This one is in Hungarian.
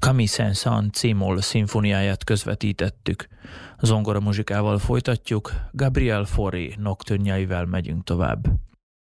Camille Saint-Saëns C-moll szimfóniáját közvetítettük. Zongora muzsikával folytatjuk, Gabriel Fauré nocturne-jaivel megyünk tovább.